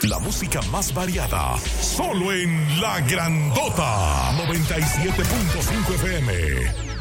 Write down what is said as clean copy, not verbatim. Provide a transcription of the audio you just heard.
La música más variada, solo en La Grandota 97.5 FM.